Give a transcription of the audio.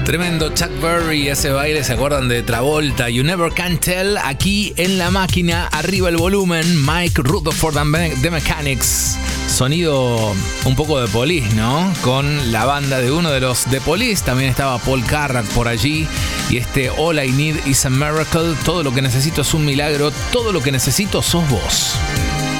Tremendo Chuck Berry, ese baile, ¿se acuerdan de Travolta? You Never Can Tell, aquí en la máquina, arriba el volumen, Mike Rutherford and The Mechanics. Sonido un poco de Police, ¿no? Con la banda de uno de los The Police, también estaba Paul Carrack por allí. Y All I Need Is a Miracle, todo lo que necesito es un milagro, todo lo que necesito sos vos.